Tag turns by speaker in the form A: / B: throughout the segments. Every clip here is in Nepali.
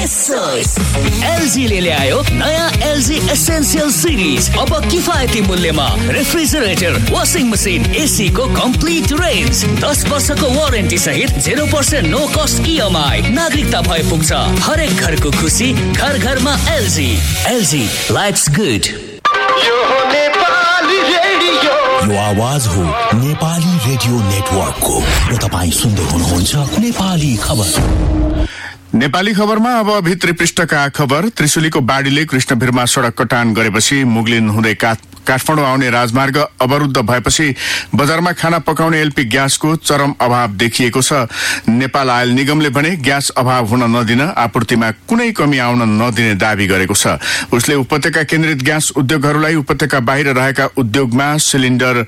A: LG ले ल्यायो नयाँ LG Essential Series। अब किफायती मूल्यमा रेफ्रिजरेटर, वाशिङ मसिन, एसी को कम्प्लिट रेन्ज, 10 वर्षको वारेन्टी सहित 0% नो कस्ट EMI। नागरिकता भए पुग्छ। हरेक घरको खुसी घर घरमा LG लाइफ्स गुड।
B: यो आवाज हो नेपाली रेडियो नेटवर्कको र तपाईं सुन्दै हुनुहुन्छ नेपाली खबर।
C: नेपाली खबरमा अब भित्री पृष्ठका खबर। त्रिशुलीको बाढीले कृष्णभिरमा सडक कटान गरेपछि मुगलिन हुँदै काठमाडौँ आउने राजमार्ग अवरुद्ध भएपछि बजारमा खाना पकाउने एलपी ग्यासको चरम अभाव देखिएको छ। नेपाल आयल निगमले भने ग्यास अभाव हुन नदिन आपूर्तिमा कुनै कमी आउन नदिने दावी गरेको छ। उसले उपत्यका केन्द्रित ग्यास उद्योगहरूलाई उपत्यका बाहिर रहेका उद्योगमा सिलिन्डर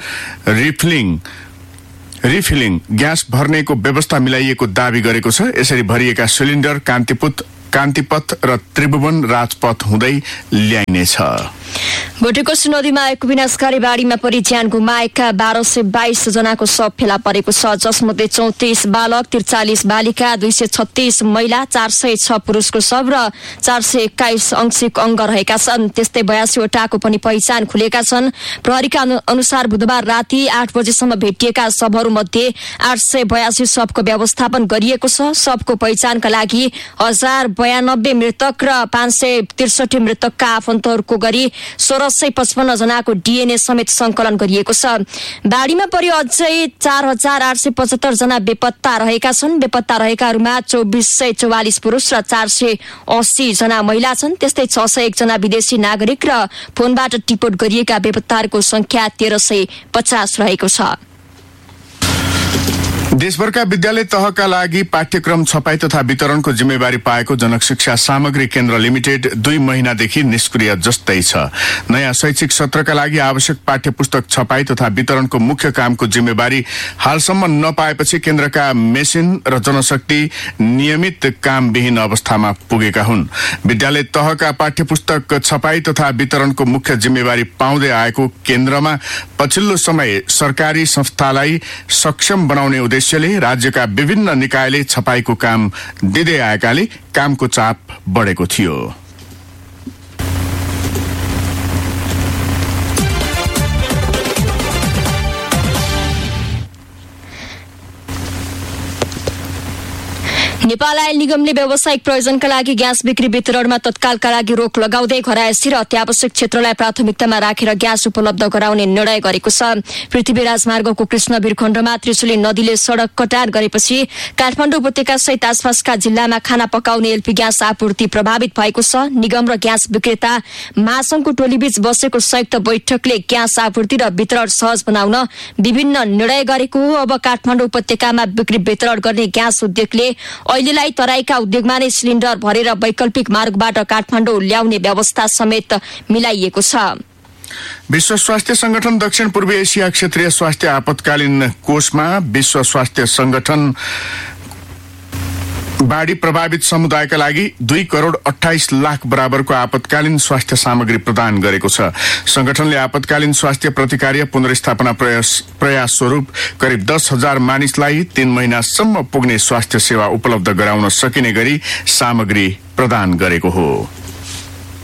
C: रिफिलिङ ग्यास भर्नेको व्यवस्था मिलाइएको दावी गरेको छ। यसरी भरिएका सिलिन्डर कान्तिपथ र त्रिभुवन राजपथ हुँदै ल्याइनेछ।
D: भोटेकोशी नदीमा आएको विनाशकारी बाढीमा परि ज्यान गुमाएका 1222 जनाको शव फेला परेको छ, जसमध्ये 34 बालक, 43 बालिका, 236 महिला, 406 पुरुषको शव र 421 आंशिक अंग रहेका छन्। त्यस्तै 82 वटाको पनि पहिचान खुलेका छन्। प्रहरीका अनुसार बुधबार राति 8 बजेसम्म भेटिएका शवहरू मध्ये 882 शवको व्यवस्थापन गरिएको छ। शवको पहिचानका लागि 1092 मृतक र 563 मृतकका आफन्तहरूको गरी 1655 जनाको डीएनए समेत संकलन गरिएको छ। बाढीमा परि अझै 4875 जना बेपत्ता रहेका छन्। बेपत्ता रहेकाहरूमा 2444 पुरुष र 480 जना महिला छन्। त्यस्तै 601 जना विदेशी नागरिक र फोनबाट टिपोट गरिएका बेपत्ताहरूको संख्या 1350 रहेको छ।
C: देशभरका विद्यालय तहका लागि पाठ्यक्रम छपाई तथा वितरणको जिम्मेवारी पाएको जनक शिक्षा सामग्री केन्द्र लिमिटेड 2 महिनादेखि निष्क्रिय जस्तै छ। नयाँ शैक्षिक सत्रका लागि आवश्यक पाठ्यपुस्तक छपाई तथा वितरणको मुख्य कामको जिम्मेवारी हालसम्म नपाएपछि केन्द्रका मेसिन र जनशक्ति नियमित कामविहीन अवस्थामा पुगेका हुन्। विद्यालय तहका पाठ्यपुस्तक छपाई तथा वितरणको मुख्य जिम्मेवारी पाउँदै आएको केन्द्रमा पछिल्लो समय सरकारी संस्थालाई सक्षम बनाउने उद्देश्यले राज्यका विभिन्न निकायले छपाईको काम दिँदै आएकाले कामको चाप बढेको थियो।
D: नेपाल आयल निगमले व्यावसायिक प्रयोजनका लागि ग्यास बिक्री वितरणमा तत्कालका लागि रोक लगाउँदै घरायसी र अत्यावश्यक क्षेत्रलाई प्राथमिकतामा राखेर ग्यास उपलब्ध गराउने निर्णय गरेको छ। पृथ्वी राजमार्गको कृष्णवीर खण्डमा त्रिशुली नदीले सड़क कटान गरेपछि काठमाडौँ उपत्यका सहित आसपासका जिल्लामा खाना पकाउने एलपी ग्यास आपूर्ति प्रभावित भएको छ। निगम र ग्यास विक्रेता महासंघको टोलीबीच बसेको संयुक्त बैठकले ग्यास आपूर्ति र वितरण सहज बनाउन विभिन्न निर्णय गरेको हो। अब काठमाडौँ उपत्यकामा बिक्री वितरण गर्ने ग्यास उद्योगले अहिलेलाई तराईका उद्योगमा नै सिलिन्डर भरेर वैकल्पिक मार्गबाट काठमाडौँ ल्याउने व्यवस्था समेत मिलाइएको छ।
C: विश्व स्वास्थ्य संगठन दक्षिण पूर्वी एसिया क्षेत्रीय स्वास्थ्य आपतकालीन कोषमा विश्व स्वास्थ्य संगठन बाढी प्रभावित समुदायका लागि 2 करोड 28 लाख बराबरको आपतकालीन स्वास्थ्य सामग्री प्रदान गरेको छ। संगठनले आपतकालीन स्वास्थ्य प्रतिकार्य पुनर्स्थापना प्रयास स्वरूप करिब 10,000 मानिसलाई 3 महिनासम्म पुग्ने स्वास्थ्य सेवा उपलब्ध गराउन सकिने गरी सामग्री प्रदान गरेको हो।